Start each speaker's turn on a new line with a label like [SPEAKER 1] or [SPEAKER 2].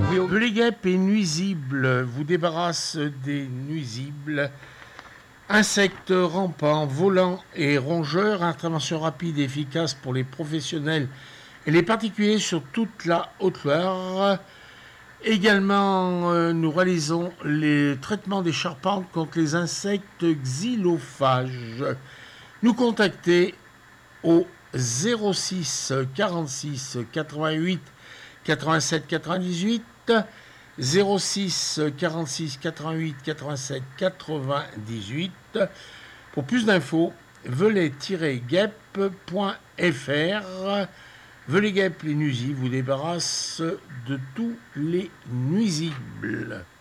[SPEAKER 1] Les guêpes et nuisibles vous débarrasse des nuisibles. Insectes rampants, volants et rongeurs, intervention rapide et efficace pour les professionnels et les particuliers sur toute la Haute-Loire. Également, nous réalisons les traitements des charpentes contre les insectes xylophages. Nous contacter au 06 46 88 87 98, 06 46 88 87 98. Pour plus d'infos, velay-guêpes.fr. Velay-guêpes, les nuisibles vous débarrassent de tous les nuisibles.